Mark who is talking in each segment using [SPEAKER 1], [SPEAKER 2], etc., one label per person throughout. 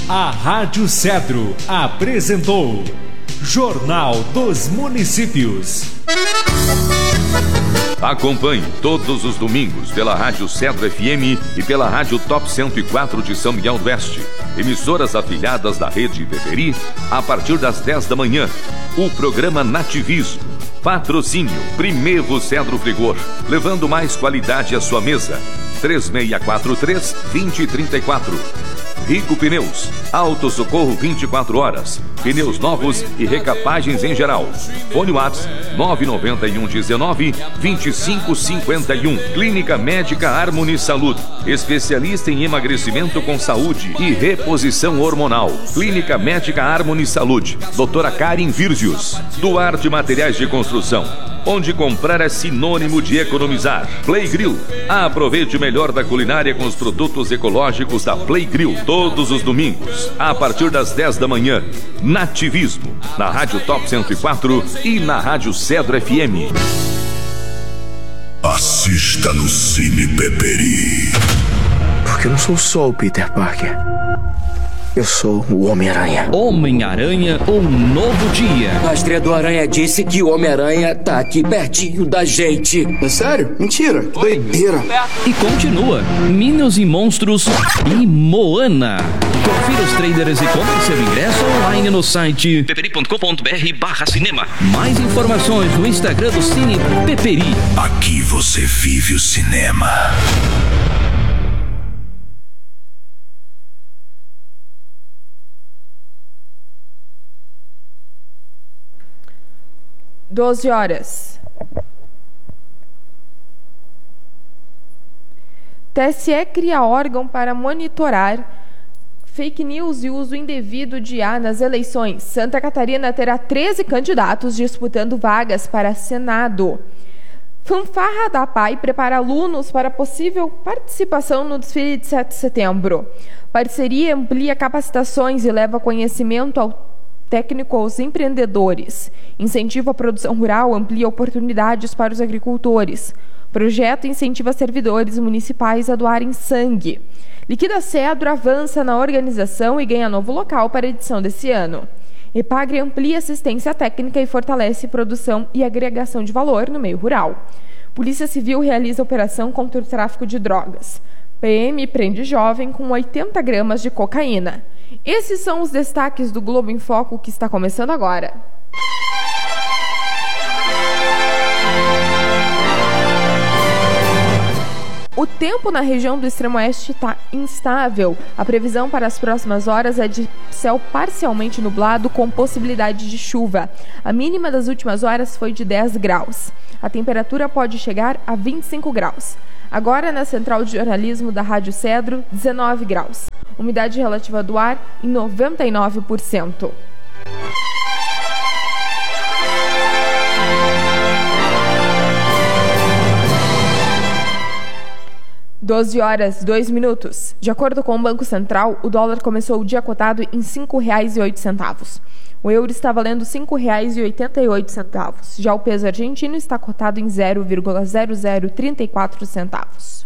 [SPEAKER 1] A Rádio Cedro apresentou Jornal dos Municípios.
[SPEAKER 2] Acompanhe todos os domingos pela Rádio Cedro FM e pela Rádio Top 104 de São Miguel do Oeste, emissoras afiliadas da Rede Peperi, a partir das 10 da manhã, o programa Nativismo. Patrocínio Primevo Cedro Frigor, levando mais qualidade à sua mesa. 3643-2034. Rico Pneus, Auto Socorro 24 horas, pneus novos e recapagens em geral. Fone WhatsApp 99119-2551. Clínica Médica Harmony Saúde, especialista em emagrecimento com saúde e reposição hormonal. Clínica Médica Harmony Saúde, doutora Karen Virgius. Duarte Materiais de Construção, onde comprar é sinônimo de economizar. Play Grill, aproveite o melhor da culinária com os produtos ecológicos da Play Grill. Todos os domingos, a partir das 10 da manhã, Nativismo, na Rádio Top 104 e na Rádio Cedro FM.
[SPEAKER 3] Assista no Cine Peperi.
[SPEAKER 4] Porque eu não sou só o Peter Parker. Eu sou o Homem-Aranha.
[SPEAKER 5] Homem-Aranha, um novo dia.
[SPEAKER 6] A estreia do Aranha disse que o Homem-Aranha tá aqui pertinho da gente.
[SPEAKER 4] É sério? Mentira. Que doideira.
[SPEAKER 5] E continua, Minions e Monstros e Moana. Confira os trailers e compre seu ingresso online no site peperi.com.br/cinema. Mais informações no Instagram do Cine Peperi.
[SPEAKER 3] Aqui você vive o cinema.
[SPEAKER 7] Doze horas. TSE cria órgão para monitorar fake news e uso indevido de IA nas eleições. Santa Catarina terá 13 candidatos disputando vagas para Senado. Fanfarra da PAI prepara alunos para possível participação no desfile de 7 de setembro. Parceria amplia capacitações e leva conhecimento ao técnico aos empreendedores. Incentivo à produção rural amplia oportunidades para os agricultores. Projeto incentiva servidores municipais a doarem sangue. Liquida Cedro avança na organização e ganha novo local para a edição desse ano. Epagre amplia assistência técnica e fortalece produção e agregação de valor no meio rural. Polícia Civil realiza operação contra o tráfico de drogas. PM prende jovem com 80 gramas de cocaína. Esses são os destaques do Globo em Foco que está começando agora. O tempo na região do extremo oeste está instável. A previsão para as próximas horas é de céu parcialmente nublado com possibilidade de chuva. A mínima das últimas horas foi de 10 graus. A temperatura pode chegar a 25 graus. Agora, na Central de Jornalismo da Rádio Cedro, 19 graus. Umidade relativa do ar em 99%. Doze horas, 2 minutos. De acordo com o Banco Central, o dólar começou o dia cotado em R$ 5,08. O euro está valendo R$ 5,88. Já o peso argentino está cotado em 0,0034 centavos.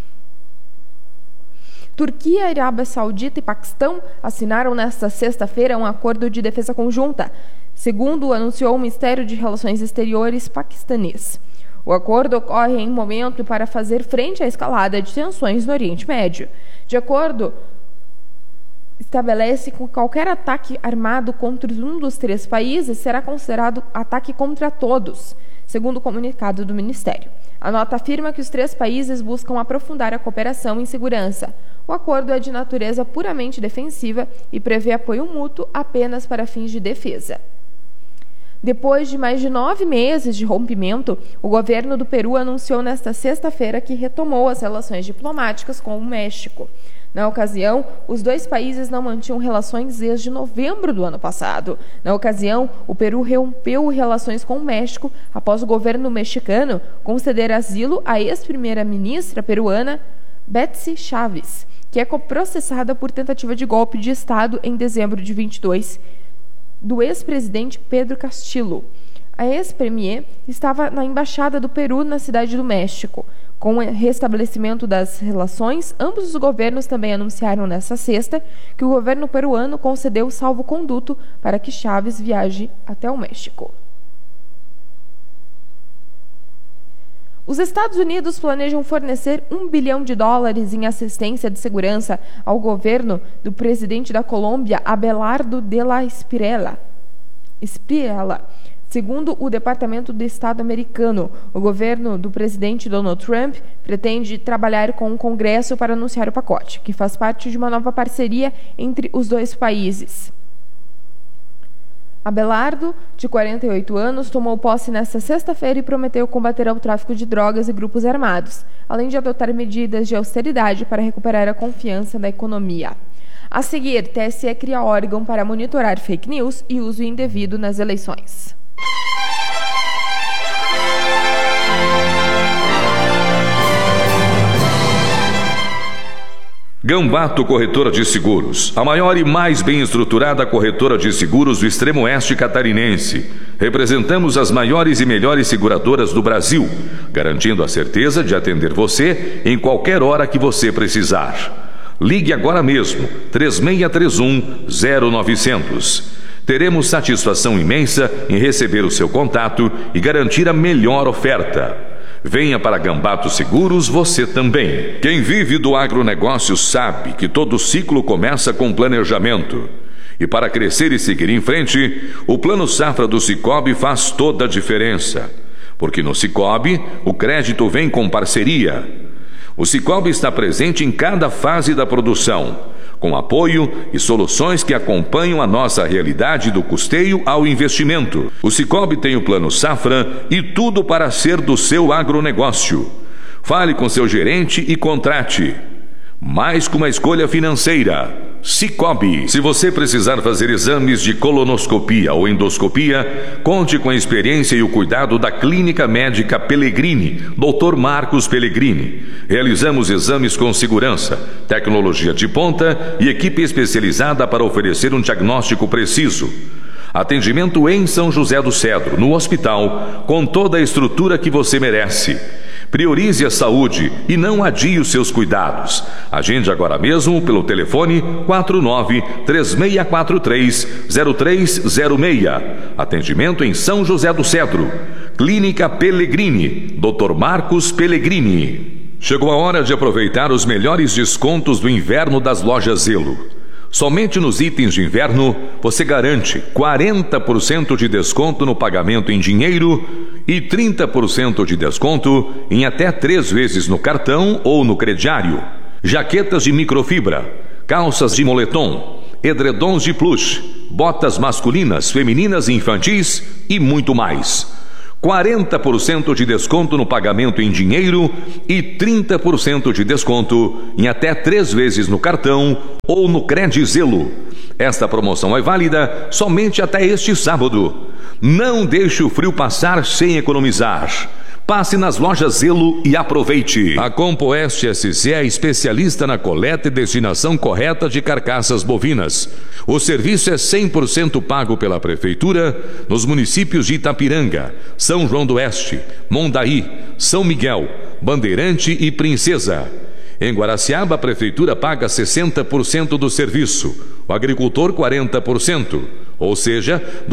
[SPEAKER 7] Turquia, Arábia Saudita e Paquistão assinaram nesta sexta-feira um acordo de defesa conjunta, segundo anunciou o Ministério de Relações Exteriores paquistanês. O acordo ocorre em momento para fazer frente à escalada de tensões no Oriente Médio. De acordo, estabelece que qualquer ataque armado contra um dos 3 países será considerado ataque contra todos, segundo o comunicado do Ministério. A nota afirma que os 3 países buscam aprofundar a cooperação em segurança. O acordo é de natureza puramente defensiva e prevê apoio mútuo apenas para fins de defesa. Depois de mais de 9 meses de rompimento, o governo do Peru anunciou nesta sexta-feira que retomou as relações diplomáticas com o México. Na ocasião, os 2 países não mantinham relações desde novembro do ano passado. Na ocasião, o Peru rompeu relações com o México após o governo mexicano conceder asilo à ex-primeira-ministra peruana Betsy Chávez, que é processada por tentativa de golpe de Estado em dezembro de 22 do ex-presidente Pedro Castillo. A ex-premier estava na Embaixada do Peru na Cidade do México. Com o restabelecimento das relações, ambos os governos também anunciaram nesta sexta que o governo peruano concedeu salvo-conduto para que Chávez viaje até o México. Os Estados Unidos planejam fornecer $1 bilhão em assistência de segurança ao governo do presidente da Colômbia, Abelardo de la Espriella. Segundo o Departamento de Estado americano, o governo do presidente Donald Trump pretende trabalhar com o Congresso para anunciar o pacote, que faz parte de uma nova parceria entre os dois países. Abelardo, de 48 anos, tomou posse nesta sexta-feira e prometeu combater o tráfico de drogas e grupos armados, além de adotar medidas de austeridade para recuperar a confiança da economia. A seguir, TSE cria órgão para monitorar fake news e uso indevido nas eleições.
[SPEAKER 2] Gambato Corretora de Seguros, a maior e mais bem estruturada corretora de seguros do extremo oeste catarinense. Representamos as maiores e melhores seguradoras do Brasil, garantindo a certeza de atender você em qualquer hora que você precisar. Ligue agora mesmo, 3631-0900. Teremos satisfação imensa em receber o seu contato e garantir a melhor oferta. Venha para Gambato Seguros você também. Quem vive do agronegócio sabe que todo ciclo começa com planejamento. E para crescer e seguir em frente, o Plano Safra do Sicoob faz toda a diferença. Porque no Sicoob, o crédito vem com parceria. O Sicoob está presente em cada fase da produção, com apoio e soluções que acompanham a nossa realidade do custeio ao investimento. O Sicoob tem o Plano Safra e tudo para ser do seu agronegócio. Fale com seu gerente e contrate. Mais que uma escolha financeira. Sicoob. Se você precisar fazer exames de colonoscopia ou endoscopia, conte com a experiência e o cuidado da Clínica Médica Pellegrini, Dr. Marcos Pellegrini. Realizamos exames com segurança, tecnologia de ponta e equipe especializada para oferecer um diagnóstico preciso. Atendimento em São José do Cedro, no hospital, com toda a estrutura que você merece. Priorize a saúde e não adie os seus cuidados. Agende agora mesmo pelo telefone 49-3643-0306. Atendimento em São José do Cedro. Clínica Pellegrini, Dr. Marcos Pellegrini. Chegou a hora de aproveitar os melhores descontos do inverno das lojas Zelo. Somente nos itens de inverno você garante 40% de desconto no pagamento em dinheiro e 30% de desconto em até 3 vezes no cartão ou no crediário. Jaquetas de microfibra, calças de moletom, edredons de plush, botas masculinas, femininas e infantis e muito mais. 40% de desconto no pagamento em dinheiro e 30% de desconto em até 3 vezes no cartão ou no Credizelo. Esta promoção é válida somente até este sábado. Não deixe o frio passar sem economizar. Passe nas lojas Zelo e aproveite. A Compoeste SC é especialista na coleta e destinação correta de carcaças bovinas. O serviço é 100% pago pela Prefeitura nos municípios de Itapiranga, São João do Oeste, Mondaí, São Miguel, Bandeirante e Princesa. Em Guaraciaba, a Prefeitura paga 60% do serviço, o agricultor 40%, ou seja, R$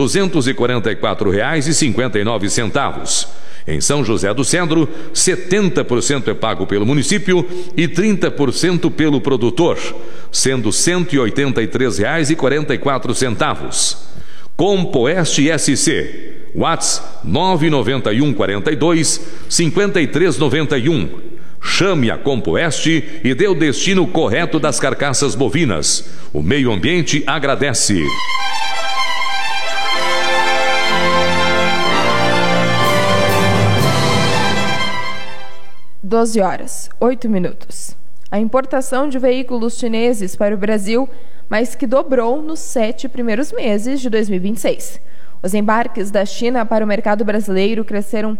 [SPEAKER 2] 244,59. Em São José do Cedro, 70% é pago pelo município e 30% pelo produtor, sendo R$ 183,44. Compoeste SC, WhatsApp 991 42 5391. Chame a Compoeste e dê o destino correto das carcaças bovinas. O meio ambiente agradece.
[SPEAKER 7] 12h08. A importação de veículos chineses para o Brasil, mais que dobrou nos 7 primeiros meses de 2026. Os embarques da China para o mercado brasileiro cresceram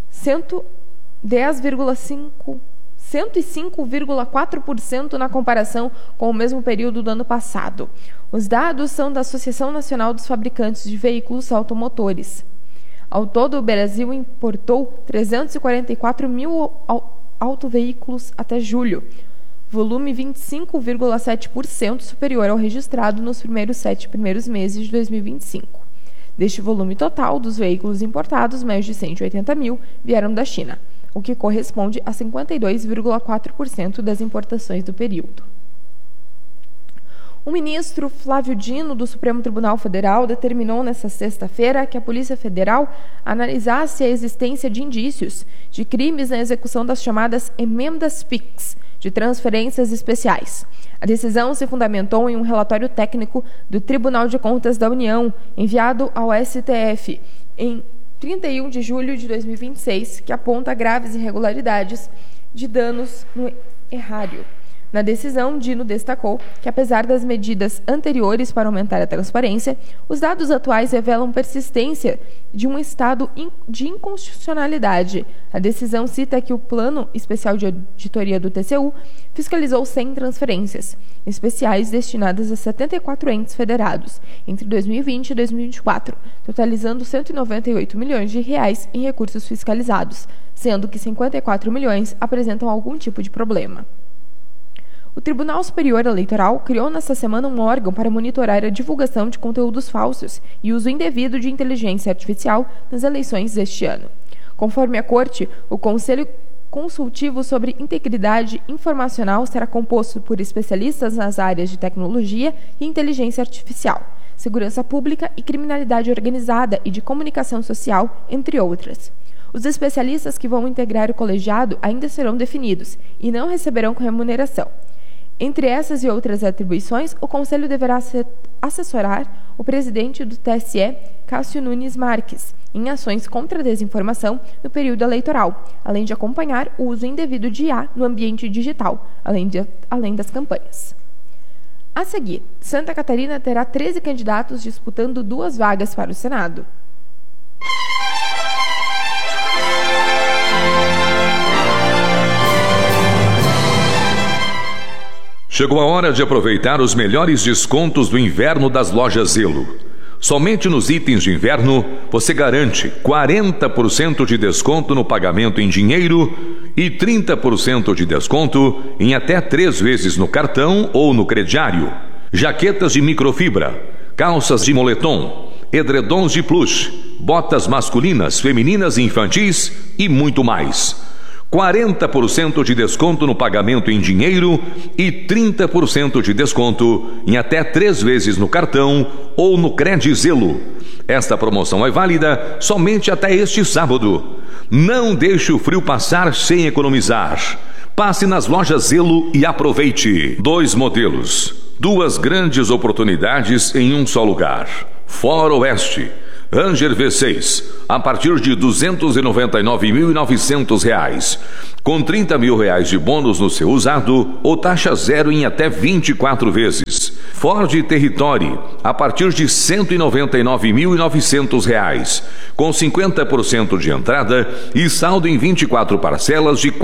[SPEAKER 7] 105,4% na comparação com o mesmo período do ano passado. Os dados são da Associação Nacional dos Fabricantes de Veículos Automotores. Ao todo, o Brasil importou 344 mil autoveículos até julho, volume 25,7% superior ao registrado nos sete primeiros meses de 2025. Deste volume total, dos veículos importados, mais de 180 mil vieram da China, o que corresponde a 52,4% das importações do período. O ministro Flávio Dino, do Supremo Tribunal Federal, determinou nesta sexta-feira que a Polícia Federal analisasse a existência de indícios de crimes na execução das chamadas emendas PIX, de transferências especiais. A decisão se fundamentou em um relatório técnico do Tribunal de Contas da União, enviado ao STF em 31 de julho de 2026, que aponta graves irregularidades de danos no erário. Na decisão, Dino destacou que, apesar das medidas anteriores para aumentar a transparência, os dados atuais revelam persistência de um estado de inconstitucionalidade. A decisão cita que o Plano Especial de Auditoria do TCU fiscalizou 100 transferências especiais destinadas a 74 entes federados entre 2020 e 2024, totalizando 198 milhões de reais em recursos fiscalizados, sendo que 54 milhões apresentam algum tipo de problema. O Tribunal Superior Eleitoral criou nesta semana um órgão para monitorar a divulgação de conteúdos falsos e uso indevido de inteligência artificial nas eleições deste ano. Conforme a Corte, o Conselho Consultivo sobre Integridade Informacional será composto por especialistas nas áreas de tecnologia e inteligência artificial, segurança pública e criminalidade organizada e de comunicação social, entre outras. Os especialistas que vão integrar o colegiado ainda serão definidos e não receberão remuneração. Entre essas e outras atribuições, o Conselho deverá assessorar o presidente do TSE, Cássio Nunes Marques, em ações contra a desinformação no período eleitoral, além de acompanhar o uso indevido de IA no ambiente digital, além das campanhas. A seguir, Santa Catarina terá 13 candidatos disputando 2 vagas para o Senado.
[SPEAKER 2] Chegou a hora de aproveitar os melhores descontos do inverno das lojas Zelo. Somente nos itens de inverno você garante 40% de desconto no pagamento em dinheiro e 30% de desconto em até 3 vezes no cartão ou no crediário. Jaquetas de microfibra, calças de moletom, edredons de plush, botas masculinas, femininas e infantis e muito mais. 40% de desconto no pagamento em dinheiro e 30% de desconto em até 3 vezes no cartão ou no Credizelo. Esta promoção é válida somente até este sábado. Não deixe o frio passar sem economizar. Passe nas lojas Zelo e aproveite. 2 modelos, 2 grandes oportunidades em um só lugar. Foroeste Ranger V6, a partir de R$ 299.900, com R$ 30.000 de bônus no seu usado ou taxa zero em até 24 vezes. Ford Territory, a partir de R$ 199.900, com 50% de entrada e saldo em 24 parcelas de R$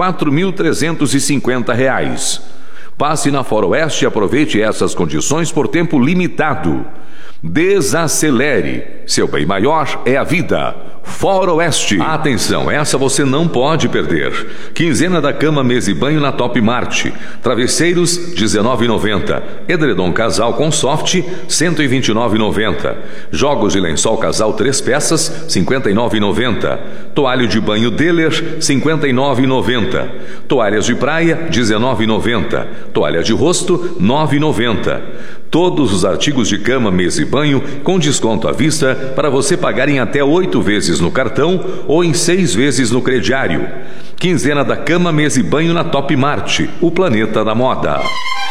[SPEAKER 2] 4.350. Passe na Foroeste e aproveite essas condições por tempo limitado. Desacelere. Seu bem maior é a vida. Foroeste. Atenção, essa você não pode perder. Quinzena da cama, mesa e banho na Top Mart. Travesseiros, R$ 19,90. Edredom casal com soft, R$ 129,90. Jogos de lençol casal 3 peças, R$ 59,90. Toalha de banho Deller, R$ 59,90. Toalhas de praia, R$ 19,90. Toalha de rosto, R$ 9,90. Todos os artigos de cama, mesa e banho com desconto à vista para você pagar em até 8 vezes no cartão ou em 6 vezes no crediário. Quinzena da cama, mesa e banho na Top Mart, o planeta da moda.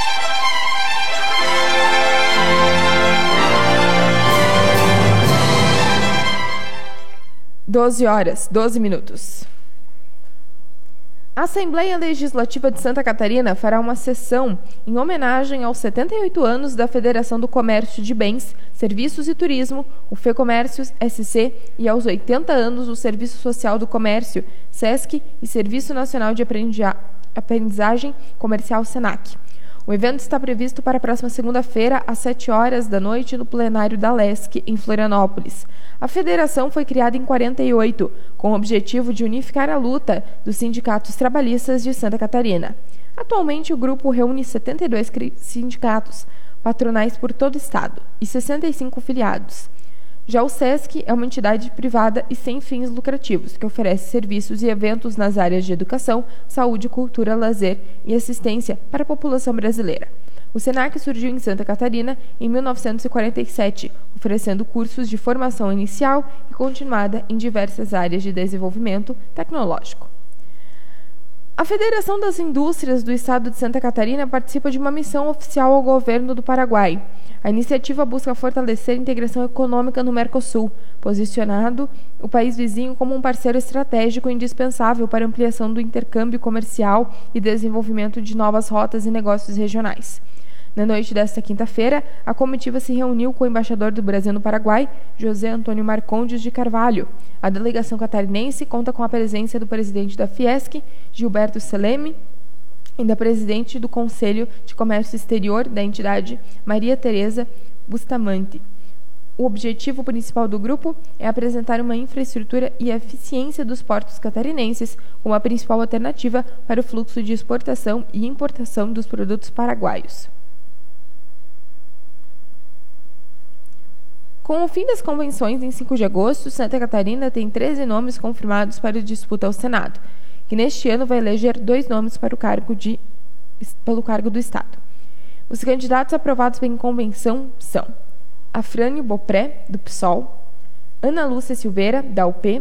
[SPEAKER 7] horas, 12 minutos. A Assembleia Legislativa de Santa Catarina fará uma sessão em homenagem aos 78 anos da Federação do Comércio de Bens, Serviços e Turismo, o FEComércio SC, e aos 80 anos do Serviço Social do Comércio, SESC, e Serviço Nacional de Aprendizagem Comercial, SENAC. O evento está previsto para a próxima segunda-feira, às 7 horas da noite, no plenário da LESC, em Florianópolis. A federação foi criada em 1948, com o objetivo de unificar a luta dos sindicatos trabalhistas de Santa Catarina. Atualmente, o grupo reúne 72 sindicatos patronais por todo o estado e 65 filiados. Já o SESC é uma entidade privada e sem fins lucrativos, que oferece serviços e eventos nas áreas de educação, saúde, cultura, lazer e assistência para a população brasileira. O SENAC surgiu em Santa Catarina em 1947, oferecendo cursos de formação inicial e continuada em diversas áreas de desenvolvimento tecnológico. A Federação das Indústrias do Estado de Santa Catarina participa de uma missão oficial ao governo do Paraguai. A iniciativa busca fortalecer a integração econômica no Mercosul, posicionando o país vizinho como um parceiro estratégico indispensável para a ampliação do intercâmbio comercial e desenvolvimento de novas rotas e negócios regionais. Na noite desta quinta-feira, a comitiva se reuniu com o embaixador do Brasil no Paraguai, José Antônio Marcondes de Carvalho. A delegação catarinense conta com a presença do presidente da Fiesc, Gilberto Seleme, e da presidente do Conselho de Comércio Exterior da entidade, Maria Tereza Bustamante. O objetivo principal do grupo é apresentar uma infraestrutura e eficiência dos portos catarinenses como a principal alternativa para o fluxo de exportação e importação dos produtos paraguaios. Com o fim das convenções em 5 de agosto, Santa Catarina tem 13 nomes confirmados para disputa ao Senado, que neste ano vai eleger 2 nomes para pelo cargo do Estado. Os candidatos aprovados em convenção são Afrânio Bopré, do PSOL, Ana Lúcia Silveira, da UP,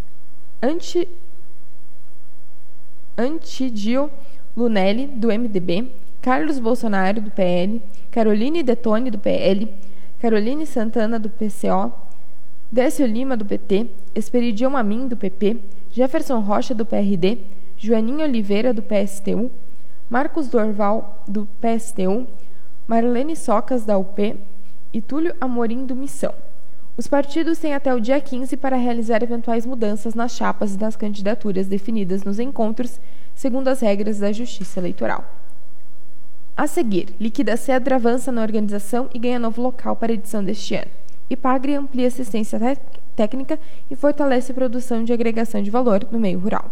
[SPEAKER 7] Antidio Lunelli, do MDB, Carlos Bolsonaro, do PL, Caroline Detone, do PL, Caroline Santana, do PCO, Décio Lima, do PT, Esperidião Amin, do PP, Jefferson Rocha, do PRD, Joaninha Oliveira, do PSTU, Marcos Dorval, do PSTU, Marlene Socas, da UP e Túlio Amorim, do Missão. Os partidos têm até o dia 15 para realizar eventuais mudanças nas chapas e nas candidaturas definidas nos encontros, segundo as regras da Justiça Eleitoral. A seguir, Liquida Cedro avança na organização e ganha novo local para a edição deste ano. Ipagre amplia assistência técnica e fortalece a produção de agregação de valor no meio rural.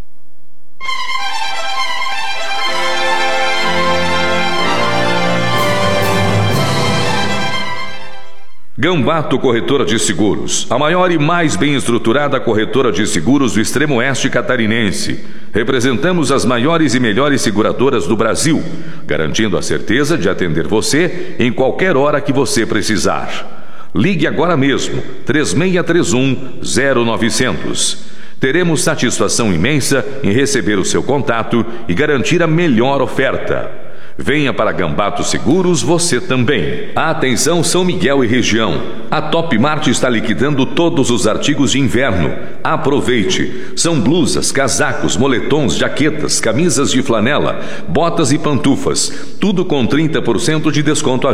[SPEAKER 2] Gambato Corretora de Seguros, a maior e mais bem estruturada corretora de seguros do extremo oeste catarinense. Representamos as maiores e melhores seguradoras do Brasil, garantindo a certeza de atender você em qualquer hora que você precisar. Ligue agora mesmo, 3631-0900. Teremos satisfação imensa em receber o seu contato e garantir a melhor oferta. Venha para Gambato Seguros você também. Atenção São Miguel e região. A Top Mart está liquidando todos os artigos de inverno. Aproveite. São blusas, casacos, moletons, jaquetas, camisas de flanela, botas e pantufas. Tudo com 30% de desconto à